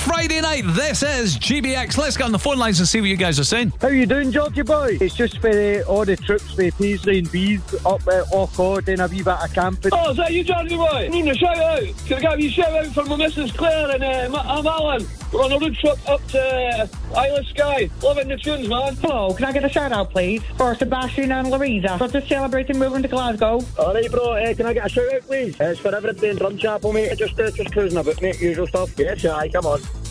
Friday night. This is GBX. Let's get on the phone lines and see what you guys are saying. How you doing, Georgie boy? It's just for all the trips for Paisley and Bees up at Auchord and a wee bit of camping. Oh, is that you, Georgie boy? I need a shout out. Can I get a wee shout out for my missus Claire and I'm Alan? We're on a road trip up to Isle of Skye. Loving the tunes, man. Hello, can I get a shout out, please, for Sebastian and Louisa for just celebrating moving to Glasgow? Alright, bro, can I get a shout out, please? It's for everybody in Drumchapel, mate. Just cruising about, mate. Usual stuff. Yes, aye, come on.